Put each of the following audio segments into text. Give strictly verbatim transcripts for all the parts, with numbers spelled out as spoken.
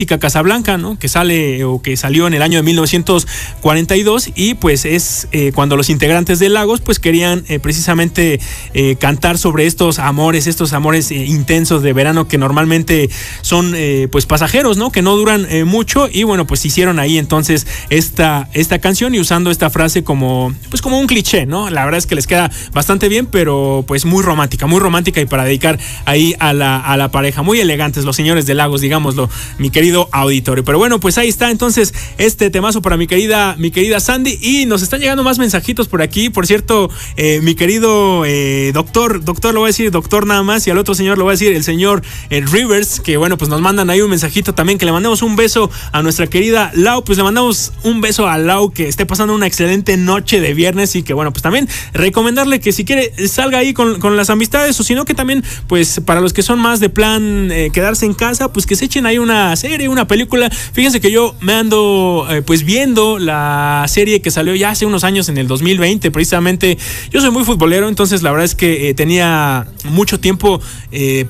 Casablanca, ¿no? Que sale o que salió en el año de mil novecientos cuarenta y dos y pues es eh, cuando los integrantes de Lagos pues querían eh, precisamente eh, cantar sobre estos amores, estos amores eh, intensos de verano que normalmente son eh, pues pasajeros, ¿no? Que no duran eh, mucho y bueno, pues hicieron ahí entonces esta, esta canción y usando esta frase como pues como un cliché, ¿no? La verdad es que les queda bastante bien, pero pues muy romántica, muy romántica y para dedicar ahí a la, a la pareja. Muy elegantes los señores de Lagos, digámoslo, mi querido auditorio. Pero bueno, pues ahí está entonces este temazo para mi querida mi querida Sandy y nos están llegando más mensajitos por aquí. Por cierto, eh, mi querido eh, doctor, doctor lo voy a decir doctor nada más y al otro señor lo voy a decir el señor eh, Rivers, que bueno, pues nos mandan ahí un mensajito también, que le mandemos un beso a nuestra querida Lau, pues le mandamos un beso a Lau, que esté pasando una excelente noche de viernes y que bueno, pues también recomendarle que si quiere salga ahí con, con las amistades o si no que también pues para los que son más de plan eh, quedarse en casa, pues que se echen ahí una serie, una película. Fíjense que yo me ando eh, pues viendo la serie que salió ya hace unos años en el dos mil veinte, precisamente. Yo soy muy futbolero, entonces la verdad es que eh, tenía mucho tiempo eh,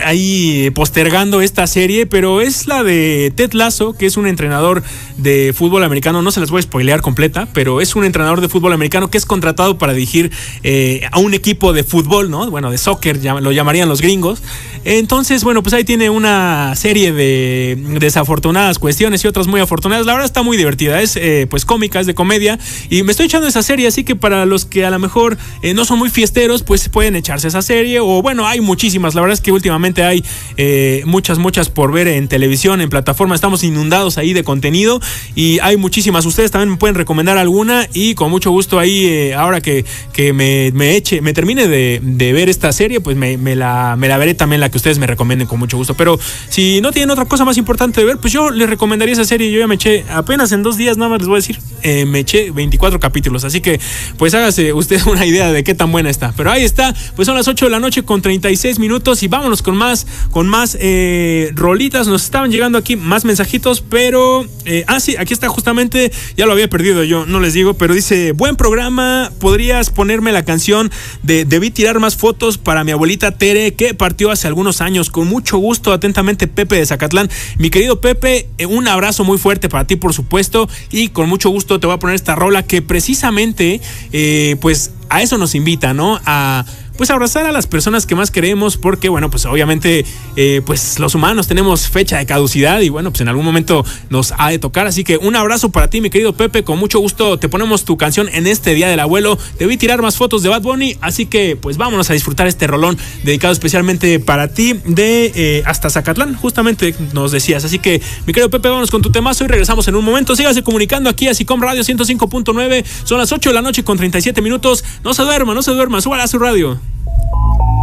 ahí postergando esta serie, pero es la de Ted Lasso, que es un entrenador de fútbol americano. No se las voy a spoilear completa, pero es un entrenador de fútbol americano que es contratado para dirigir eh, a un equipo de fútbol, ¿no? Bueno, de soccer, lo llamarían los gringos. Entonces, bueno, pues ahí tiene una serie de desafortunadas cuestiones y otras muy afortunadas. La verdad está muy divertida, es eh, pues cómica, es de comedia y me estoy echando esa serie, así que para los que a lo mejor eh, no son muy fiesteros, pues pueden echarse esa serie o bueno, hay muchísimas. La verdad es que últimamente hay eh, muchas, muchas por ver en televisión, en plataforma, estamos inundados ahí de contenido y hay muchísimas. Ustedes también me pueden recomendar alguna y con mucho gusto ahí eh, ahora que, que me, me eche, me termine de, de ver esta serie, pues me, me, la, me la veré también la que ustedes me recomienden con mucho gusto. Pero si no tienen otra cosa más importante de ver, pues yo les recomendaría esa serie. Yo ya me eché apenas en dos días, nada más les voy a decir, eh, me eché veinticuatro capítulos, así que pues hágase usted una idea de qué tan buena está. Pero ahí está, pues son las ocho de la noche con treinta y seis minutos y vámonos con más con más eh, rolitas. Nos estaban llegando aquí más mensajitos, pero eh, ah sí, aquí está justamente, ya lo había perdido yo, no les digo, pero dice: buen programa, podrías ponerme la canción de Debí tirar más fotos para mi abuelita Tere, que partió hace algunos años. Con mucho gusto, atentamente, Pepe de Zacatlán. Mi querido Pepe, un abrazo muy fuerte para ti, por supuesto, y con mucho gusto te voy a poner esta rola que precisamente eh, pues a eso nos invita, ¿no? A pues abrazar a las personas que más queremos, porque bueno, pues obviamente eh, pues los humanos tenemos fecha de caducidad y bueno, pues en algún momento nos ha de tocar, así que un abrazo para ti, mi querido Pepe. Con mucho gusto te ponemos tu canción en este Día del Abuelo. Debí tirar más fotos de Bad Bunny, así que pues vámonos a disfrutar este rolón dedicado especialmente para ti de eh, hasta Zacatlán, justamente nos decías. Así que mi querido Pepe, vámonos con tu temazo y regresamos en un momento. Sígase comunicando aquí a Sicom Radio ciento cinco punto nueve, son las ocho de la noche con treinta y siete minutos. No se duerma, no se duerma, súbala a su radio.